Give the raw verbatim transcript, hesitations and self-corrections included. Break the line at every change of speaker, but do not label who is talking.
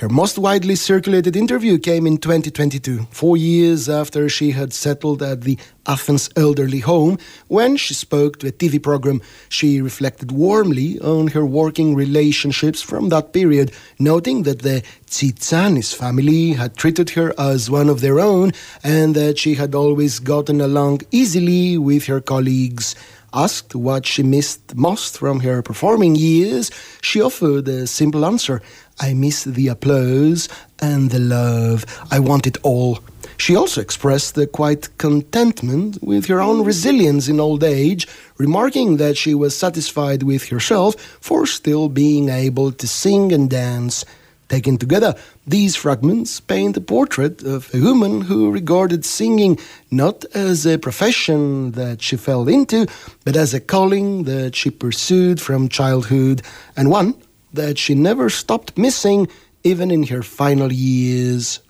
Her most widely circulated interview came in twenty twenty-two, four years after she had settled at the Athens elderly home. When she spoke to a T V program, she reflected warmly on her working relationships from that period, noting that the Tsitsanis family had treated her as one of their own and that she had always gotten along easily with her colleagues. Asked what she missed most from her performing years, she offered a simple answer: I miss the applause and the love. I want it all. She also expressed a quiet contentment with her own resilience in old age, remarking that she was satisfied with herself for still being able to sing and dance. Taken together, these fragments paint a portrait of a woman who regarded singing not as a profession that she fell into, but as a calling that she pursued from childhood, and one that she never stopped missing even in her final years.